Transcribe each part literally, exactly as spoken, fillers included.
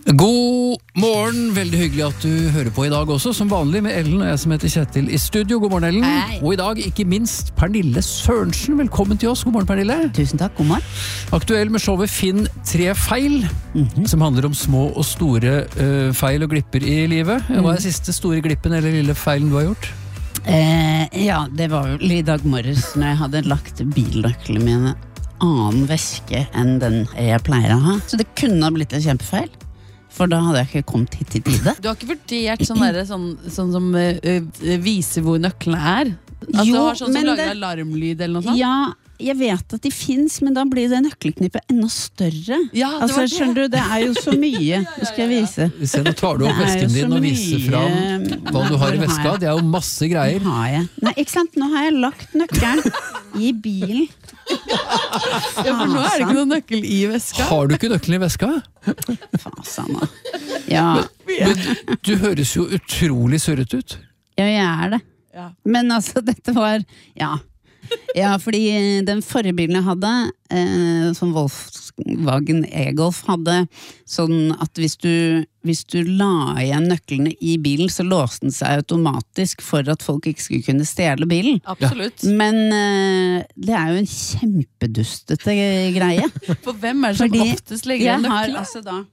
God morgen, veldig hyggelig at du hører på i dag også, som vanlig med Ellen og jeg som heter Kjetil i studio. God morgen, Ellen. Hei. Og i dag ikke minst Pernille Sørensen. Velkommen til oss. God morgen, Pernille. Tusen takk, god morgen. Aktuell med showet Finn tre feil, Mhm. som handler om små og store uh, feil og glipper i livet. Hva er siste store glippen eller lille feilen du har gjort? Eh, ja, det var vel i dag morges når jeg hadde lagt bildøklene mine annen væske enn den jeg pleier å ha. Så det kunne ha blitt en kjempefeil. For da hadde jeg ikke kommet hit i tide. Du har ikke vurdert sånn, der, sånn, sånn som uh, uh, viser hvor nøklene er? At Jo, du har sånn som men lager det- alarmlyd eller noe sånt? Ja, jeg vet at de finnes, men da blir det nøkkelknippet enda større. Ja, det altså, var det. skjønner du, det er jo så mye. Det skal jeg vise. Se, nå tar du opp Det er jo vesken så din og viser mye- fram hva du har i Hvor veska. jeg? Det er jo masse greier. Nå har jeg. Nei, ikke sant? Nå har jeg lagt nøkkelen i bilen. Ja, for nå er det ikke noen nøkkel i veska. Har du ikke nøkkelen i veska? Fasan da. Ja, Men du høres jo utrolig surret ut. ja, jeg er det. Ja. Men altså, dette var Ja, ja fordi den forrige bilen jeg hadde, eh, som Volkswagen e-Golf hadde, sånn at hvis du, hvis du la igjen nøklene i bilen, så låste den seg automatisk for at folk ikke skulle kunne stjele bilen. Absolutt. Men eh, det er jo en kjempedustete greie. For hvem er det som Fordi oftest legger jeg en har nøkkel? altså da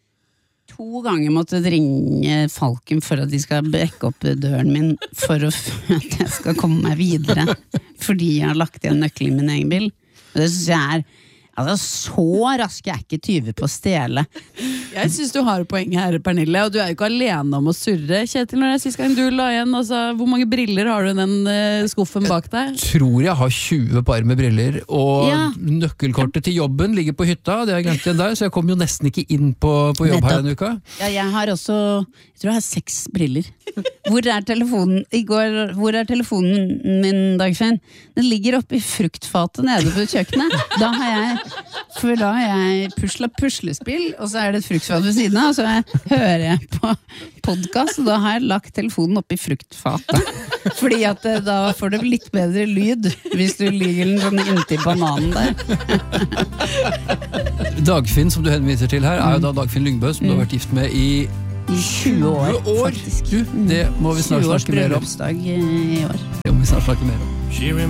to ganger måttet ringe Falken for at de skal brekke opp døren min for å, at jeg skal komme meg videre, fordi jeg har lagt igjen nøkkelen i min egen bil. Og det synes jeg er altså, så raske er ikke tyver på å stjele. Jeg synes du har poeng her, Pernille, og du er jo ikke alene om å surre. Kjetil, når det er sist gang du la igjen, altså, hvor mange briller har du i den uh, skuffen bak deg? Tror jeg har tjue par med briller, og Ja. nøkkelkortet til jobben ligger på hytta, det har jeg glemt igjen der, så jeg kom jo nesten ikke inn på, på jobb her Nettopp. denne uka. Ja, jeg har også, jeg tror jeg har seks briller. Hvor er telefonen, i går, hvor er telefonen min, Dagfinn? Den ligger oppe i fruktfatet nede på kjøkkenet. Da har jeg, for da har jeg puslet puslespill, og så er det et fruktfat ved siden av, og så jeg, hører jeg på podcast, og da har jeg lagt telefonen oppe i fruktfatet. Fordi at eh, da får det litt bedre lyd, hvis du ligger den sånn inntil bananen der. Dagfinn, som du henviser til her, er jo da Dagfinn Lyngbø, som du har vært gift med i I tjue år, år. faktisk. Du, det må vi snart tjue års snakke mer om. bryllupsdag eh, i år. Det må vi snart snakke mer om.